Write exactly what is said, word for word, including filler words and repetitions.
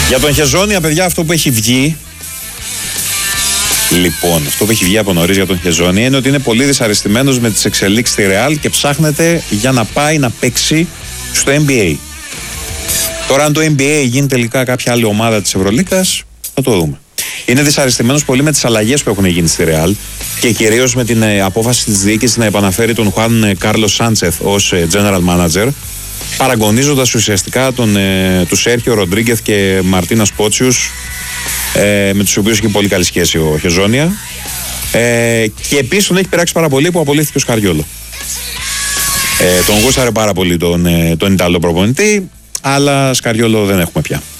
Για τον Χεζόνια, παιδιά, αυτό που έχει βγει. Λοιπόν, αυτό που έχει βγει από νωρίς για τον Χεζόνια είναι ότι είναι πολύ δυσαρεστημένος με τις εξελίξεις στη Ρεάλ και ψάχνεται για να πάει να παίξει στο N B A. Τώρα, αν το N B A γίνει τελικά κάποια άλλη ομάδα της Ευρωλίγκας, θα το δούμε. Είναι δυσαρεστημένος πολύ με τις αλλαγές που έχουν γίνει στη Ρεάλ και κυρίως με την ε, απόφαση της διοίκησης να επαναφέρει τον Χουάν Κάρλος Σάντσεθ ως ε, general manager, παραγωνίζοντας ουσιαστικά τον, ε, τους Σέρχιο Ροντρίγκεθ και Μαρτίνα Σπότσιους, ε, με τους οποίους έχει πολύ καλή σχέση ο Χεζόνια, ε, και επίσης τον έχει πειράξει πάρα πολύ που απολύθηκε ο Σκαριόλο. Ε, τον γούσταρε πάρα πολύ τον, ε, τον Ιταλό προπονητή, αλλά Σκαριόλο δεν έχουμε πια.